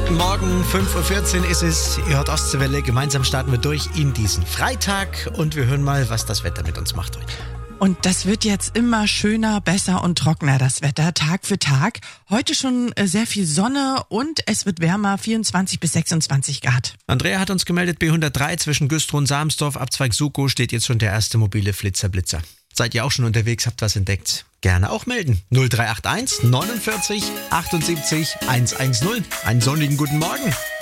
Guten Morgen, 5.14 Uhr ist es. Ihr hört Ostseewelle. Gemeinsam starten wir durch in diesen Freitag und wir hören mal, was das Wetter mit uns macht heute. Und das wird jetzt immer schöner, besser und trockener, das Wetter, Tag für Tag. Heute schon sehr viel Sonne und es wird wärmer, 24 bis 26 Grad. Andrea hat uns gemeldet, B103 zwischen Güstrow und Samsdorf, Abzweig Sukow, steht jetzt schon der erste mobile Flitzer-Blitzer. Seid ihr auch schon unterwegs, habt was entdeckt? Gerne auch melden. 0381 49 78 110. Einen sonnigen guten Morgen.